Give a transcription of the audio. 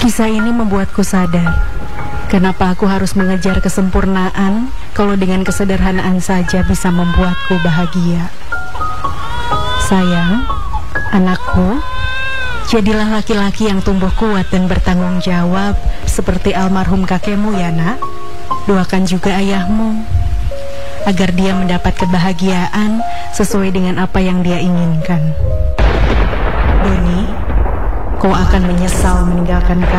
Kisah ini membuatku sadar, kenapa aku harus mengejar kesempurnaan kalau dengan kesederhanaan saja bisa membuatku bahagia. Sayang, anakku, jadilah laki-laki yang tumbuh kuat dan bertanggung jawab seperti almarhum kakekmu ya nak. Doakan juga ayahmu agar dia mendapat kebahagiaan sesuai dengan apa yang dia inginkan. Doni, kau akan menyesal meninggalkan